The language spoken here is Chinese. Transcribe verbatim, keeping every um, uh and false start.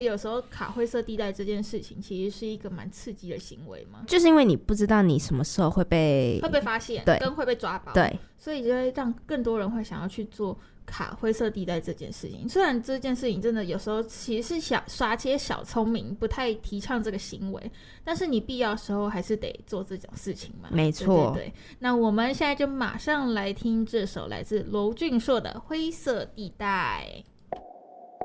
有时候卡灰色地带这件事情其实是一个蛮刺激的行为嘛， 就是因为你不知道你什么时候会被会被发现， 对， 跟会被抓包， 对， 所以就会让更多人会想要去做卡灰色地带这件事情。虽然这件事情真的有时候其实是小耍些小聪明，不太提倡这个行为，但是你必要的时候还是得做这种事情嘛。 没错， 对对对。那我们现在就马上来听这首来自娄俊硕的《灰色地带》。